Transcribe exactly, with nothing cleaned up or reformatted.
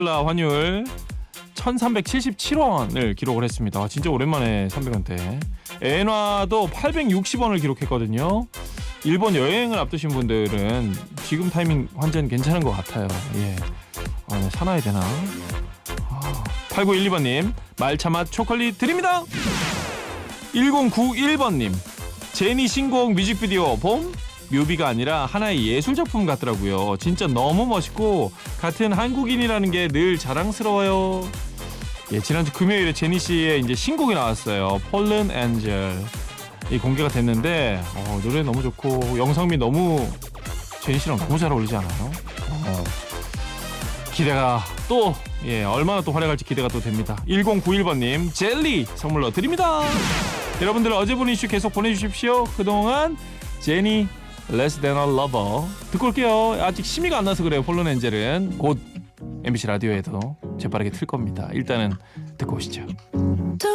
달러 환율 천삼백칠십칠 원을 기록을 했습니다. 진짜 오랜만에 삼백 원대. 엔화도 팔백육십 원을 기록했거든요. 일본 여행을 앞두신 분들은 지금 타이밍 완전 괜찮은 것 같아요. 예. 아, 네, 사놔야 되나? 아, 팔구일이 번님 말차맛 초콜릿 드립니다. 일공구일 번님 제니 신곡 뮤직비디오 봄? 뮤비가 아니라 하나의 예술작품 같더라고요. 진짜 너무 멋있고 같은 한국인이라는 게 늘 자랑스러워요. 예, 지난주 금요일에 제니 씨의 이제 신곡이 나왔어요. Fallen Angel. 이 공개가 됐는데 어, 노래 너무 좋고 영상미 너무 제니 씨랑 너무 잘 어울리지 않아요? 어, 기대가 또 예, 얼마나 또 활약할지 기대가 또 됩니다. 일공구일 번님 젤리 선물로 드립니다. 여러분들 어제 본 이슈 계속 보내주십시오. 그동안 제니 Less Than a Lover 듣고 올게요. 아직 심의가 안 나서 그래요. 폴론 엔젤은 곧 엠비씨 라디오에도 재빠르게 틀 겁니다. 일단은 듣고 오시죠.